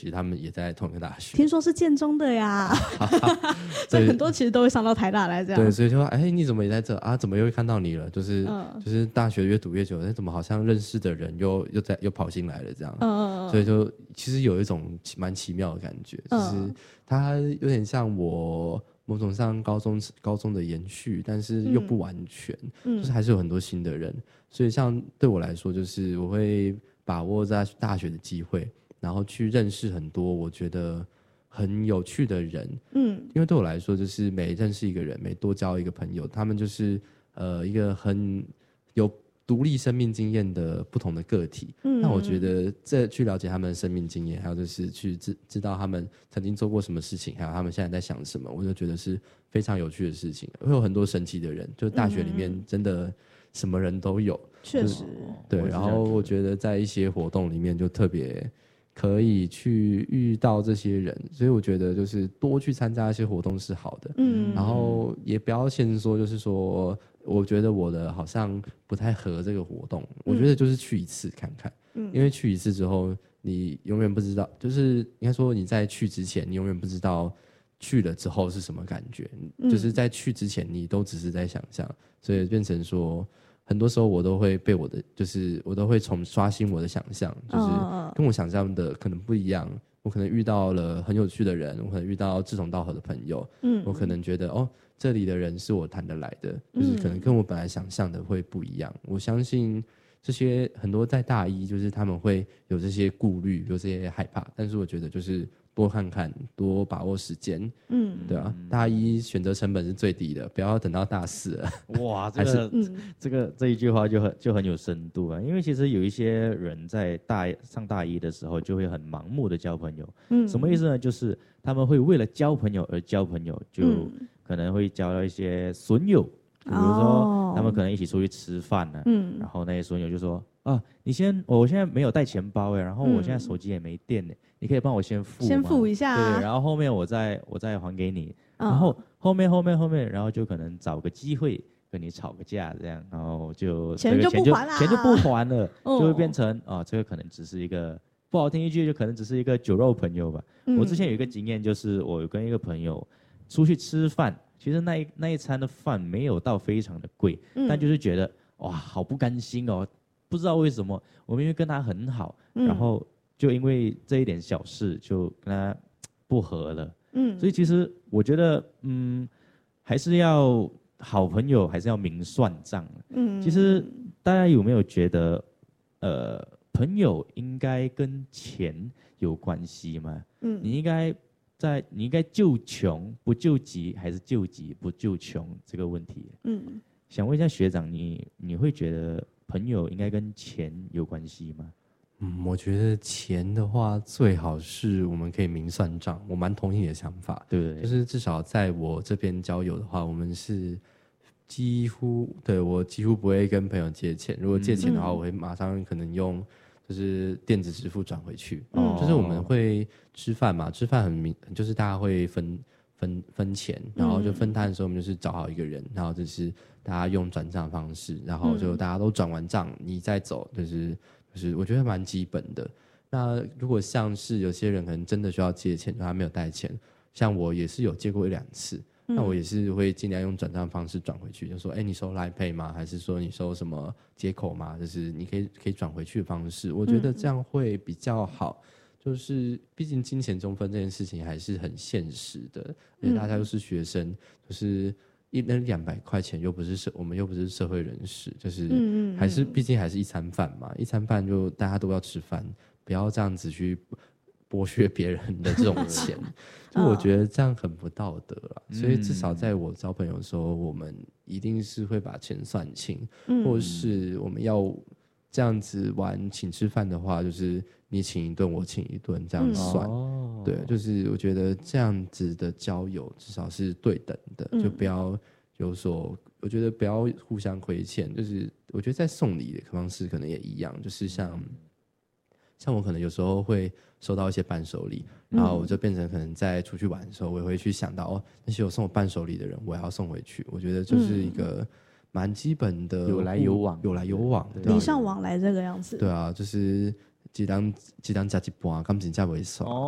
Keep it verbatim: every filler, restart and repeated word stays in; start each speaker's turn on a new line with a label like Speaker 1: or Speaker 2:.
Speaker 1: 其实他们也在同一个大学。
Speaker 2: 听说是建中的呀，所以很多其实都会上到台大来这样。
Speaker 1: 对，所以就说，哎，你怎么也在这啊？怎么又看到你了？就是、嗯、就是大学越读越久，哎，怎么好像认识的人又又在又跑进来了这样？嗯，所以就其实有一种蛮奇妙的感觉，就是它有点像我某种上高中高中的延续，但是又不完全，嗯、就是还是有很多新的人。所以像对我来说，就是我会把握在大学的机会，然后去认识很多我觉得很有趣的人，嗯，因为对我来说，就是每认识一个人，每多交一个朋友，他们就是呃一个很有独立生命经验的不同的个体。嗯，那我觉得这去了解他们的生命经验，还有就是去知知道他们曾经做过什么事情，还有他们现在在想什么，我就觉得是非常有趣的事情。会有很多神奇的人，就大学里面真的什么人都有，
Speaker 2: 确实，
Speaker 1: 对。然后我觉得在一些活动里面就特别可以去遇到这些人，所以我觉得就是多去参加一些活动是好的，嗯，然后也不要先说就是说，我觉得我的好像不太合这个活动，嗯、我觉得就是去一次看看，嗯，因为去一次之后，你永远不知道，就是应该说你在去之前，你永远不知道去了之后是什么感觉，嗯、就是在去之前你都只是在想象，所以变成说。很多时候我都会被我的，就是我都会重刷新我的想象，就是跟我想象的可能不一样。我可能遇到了很有趣的人，我可能遇到志同道合的朋友，嗯，我可能觉得哦，这里的人是我谈得来的，就是可能跟我本来想象的会不一样。我相信这些很多在大一，就是他们会有这些顾虑，有这些害怕，但是我觉得就是多看看，多把握时间，嗯，对啊，大一选择成本是最低的，不要等到大四了。
Speaker 3: 哇，这个、嗯、这个这一句话就很就很有深度啊，因为其实有一些人在大上大一的时候就会很盲目的交朋友，嗯，什么意思呢？就是他们会为了交朋友而交朋友，就可能会交到一些损友，比如说他们可能一起出去吃饭呢、啊，嗯，然后那些损友就说啊，你先，我现在没有带钱包哎，然后我现在手机也没电呢。你可以帮我先付吗？
Speaker 2: 先付一下、啊，
Speaker 3: 对，然后后面我再我再还给你，哦、然后后面后面后面，然后就可能找个机会跟你吵个架这样，然后就
Speaker 2: 钱就不还了，
Speaker 3: 钱就不还了，哦、就会变成啊、哦，这个可能只是一个不好听一句，就可能只是一个酒肉朋友吧。嗯、我之前有一个经验，就是我有跟一个朋友出去吃饭，其实那一那一餐的饭没有到非常的贵，嗯、但就是觉得哇，好不甘心哦，不知道为什么，我明明跟他很好，嗯、然后。就因为这一点小事就跟他不合了，嗯，所以其实我觉得，嗯，还是要好朋友还是要明算账，嗯，其实大家有没有觉得，呃，朋友应该跟钱有关系吗？嗯，你应该在你应该救穷不救急，还是救急不救穷这个问题？嗯，想问一下学长，你你会觉得朋友应该跟钱有关系吗？
Speaker 1: 嗯，我觉得钱的话，最好是我们可以明算账。我蛮同意你的想法，
Speaker 3: 对不对？
Speaker 1: 就是至少在我这边交友的话，我们是几乎对我几乎不会跟朋友借钱。如果借钱的话，嗯、我会马上可能用就是电子支付转回去。嗯，就是我们会吃饭嘛，吃饭很明，就是大家会分分分钱，然后就分摊的时候，我们就是找好一个人，然后就是大家用转账方式，然后就大家都转完账，你再走，就是。就是我觉得蛮基本的。那如果像是有些人可能真的需要借钱，就他没有带钱，像我也是有借过一两次，嗯、那我也是会尽量用转账方式转回去，就说，哎、欸，你收 Line Pay 吗？还是说你收什么接口吗？就是你可以可以转回去的方式，我觉得这样会比较好。嗯、就是毕竟金钱中分这件事情还是很现实的，而且大家都是学生，就是一那两百块钱又不是社，我们又不是社会人士，就是还是毕竟还是一餐饭嘛，一餐饭就大家都要吃饭，不要这样子去剥削别人的这种钱，就我觉得这样很不道德啦。所以至少在我交朋友的时候，我们一定是会把钱算清，嗯、或是我们要这样子玩请吃饭的话，就是你请一顿我请一顿这样算。嗯哦、对，就是我觉得这样子的交友至少是对等的，嗯、就不要有所，我觉得不要互相亏欠。就是我觉得在送礼的方式可能也一样，就是像、嗯、像我可能有时候会收到一些伴手礼，然后我就变成可能在出去玩的时候，我也会去想到哦，那些有送我伴手礼的人，我也要送回去。我觉得就是一个蛮基本的
Speaker 3: 有来有往，
Speaker 1: 有来有往，
Speaker 2: 礼尚往来这个样子。
Speaker 1: 对啊，就是几当几当加几波啊，感情价为少。